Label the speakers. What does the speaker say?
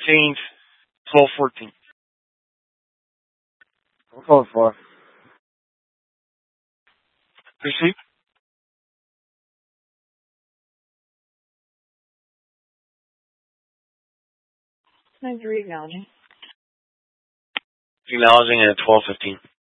Speaker 1: 15th, 12:14.
Speaker 2: We'll call it 4.
Speaker 1: Proceed.
Speaker 3: Thanks for acknowledging.
Speaker 1: Acknowledging at 12:15.